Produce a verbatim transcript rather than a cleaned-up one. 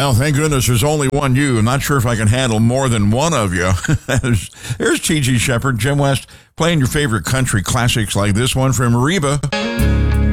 Well, thank goodness there's only one you. I'm not sure if I can handle more than one of you. Here's T G Shepherd, Jim West, playing your favorite country classics like this one from Reba.